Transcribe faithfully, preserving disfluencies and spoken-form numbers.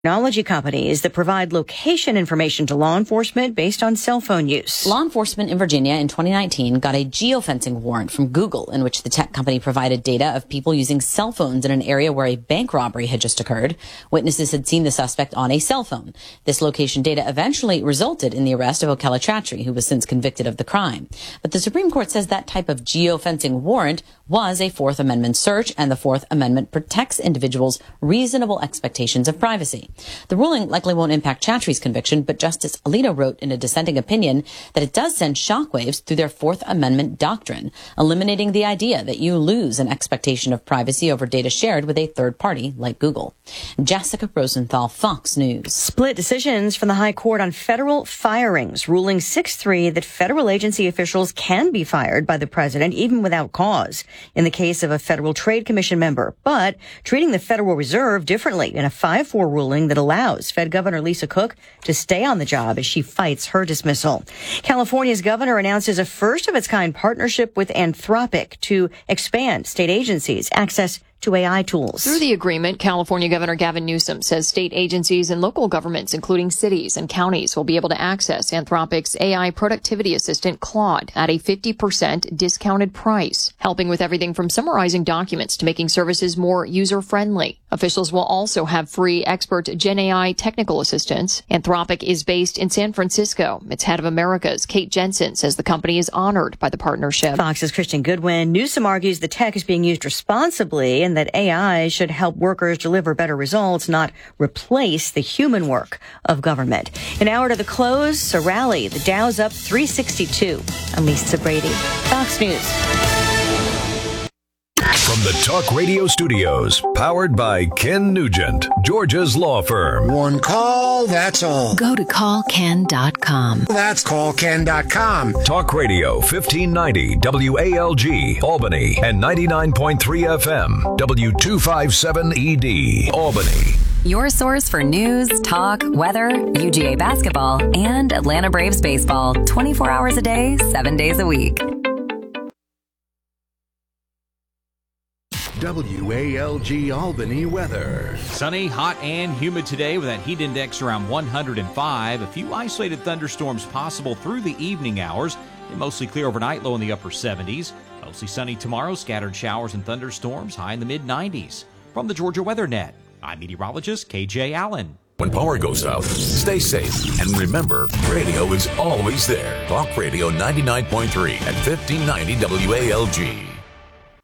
Technology companies that provide location information to law enforcement based on cell phone use. Law enforcement in Virginia in twenty nineteen got a geofencing warrant from Google in which the tech company provided data of people using cell phones in an area where a bank robbery had just occurred. Witnesses had seen the suspect on a cell phone. This location data eventually resulted in the arrest of Okela Chatri, who was since convicted of the crime. But the Supreme Court says that type of geofencing warrant was a Fourth Amendment search, and the Fourth Amendment protects individuals' reasonable expectations of privacy. The ruling likely won't impact Chatri's conviction, but Justice Alito wrote in a dissenting opinion that it does send shockwaves through their Fourth Amendment doctrine, eliminating the idea that you lose an expectation of privacy over data shared with a third party like Google. Jessica Rosenthal, Fox News. Split decisions from the High Court on federal firings, ruling six three that federal agency officials can be fired by the president even without cause in the case of a Federal Trade Commission member, but treating the Federal Reserve differently in a five four ruling that allows Fed Governor Lisa Cook to stay on the job as she fights her dismissal. California's governor announces a first-of-its-kind partnership with Anthropic to expand state agencies' access to A I tools. Through the agreement, California Governor Gavin Newsom says state agencies and local governments, including cities and counties, will be able to access Anthropic's A I productivity assistant Claude at a fifty percent discounted price, helping with everything from summarizing documents to making services more user-friendly. Officials will also have free expert Gen A I technical assistance. Anthropic is based in San Francisco. Its head of Americas, Kate Jensen, says the company is honored by the partnership. Fox's Christian Goodwin. Newsom argues the tech is being used responsibly and that A I should help workers deliver better results, not replace the human work of government. An hour to the close, a rally. The Dow's up three sixty-two. I'm Lisa Brady, Fox News. From the Talk Radio studios, powered by Ken Nugent, Georgia's law firm. One call, that's all. Go to call ken dot com. That's call ken dot com. Talk Radio fifteen ninety W A L G, Albany, and ninety-nine point three F M, W two fifty-seven E D, Albany. Your source for news, talk, weather, U G A basketball, and Atlanta Braves baseball. twenty-four hours a day, seven days a week. W A L G Albany weather. Sunny, hot, and humid today with that heat index around one hundred five. A few isolated thunderstorms possible through the evening hours. And mostly clear overnight, low in the upper seventies. Mostly sunny tomorrow, scattered showers and thunderstorms, high in the mid nineties. From the Georgia Weather Net, I'm meteorologist K J Allen. When power goes out, stay safe. And remember, radio is always there. Talk Radio ninety-nine point three and fifteen ninety W A L G.